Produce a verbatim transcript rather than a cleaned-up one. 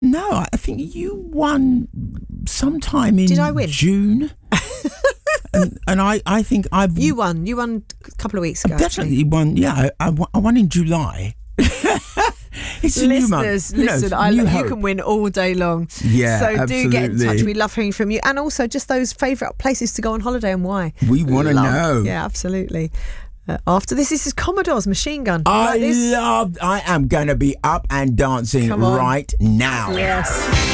No, I think you won sometime in Did I win? June. and, and I, I think I've... You won. You won a couple of weeks ago. Definitely actually. won. Yeah, I, I, won, I won in July. It's a new month. Listeners, You know, listen, I, new you hope. can win all day long. Yeah, so do get in touch. absolutely. We love hearing from you, and also just those favourite places to go on holiday and why. We want to Love- know. Yeah, absolutely. Uh, after this, this is Commodore's Machine Gun. You I like this? love. I am going to be up and dancing Come on. right now. Yes.